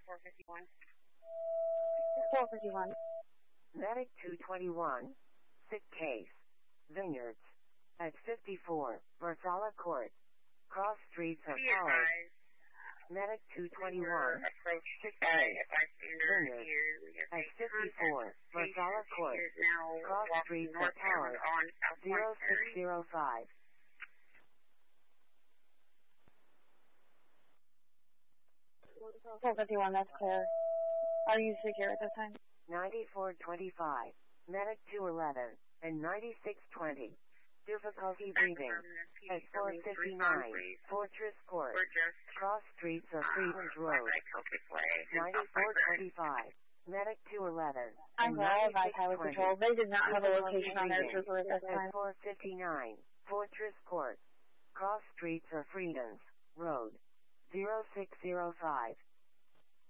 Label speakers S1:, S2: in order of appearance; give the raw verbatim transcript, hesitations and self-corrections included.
S1: four fifty-one.
S2: four fifty-one.
S3: Medic two twenty-one. Sick case. Vineyards. At fifty-four, Marsala Court. Cross streets of Howard. Medic two twenty-one. Sick case. Vineyards. At fifty-four, Marsala Court. Cross streets of Howard. zero six zero five.
S2: four fifty-one, that's clear. Are you secure at this time?
S3: ninety-four twenty-five. Medic two eleven and ninety-six twenty. Difficulty breathing. At four fifty-nine, Fortress Court. Cross streets of Freeland Road. ninety-four twenty-five. Medic two eleven.
S2: I'm glad by Highway Patrol. They did not have a location on their trooper at this time.
S3: At four fifty-nine, Fortress Court. Cross streets of Freedoms Road. zero six zero five.